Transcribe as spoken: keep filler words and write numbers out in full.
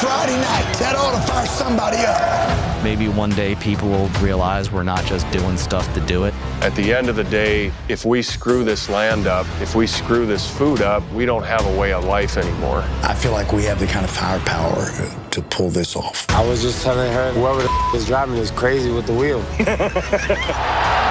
Friday night. That ought to fire somebody up. Maybe one day people will realize we're not just doing stuff to do it. At the end of the day, if we screw this land up, if we screw this food up, we don't have a way of life anymore. I feel like we have the kind of firepower to pull this off. I was just telling her, whoever the is driving is crazy with the wheel.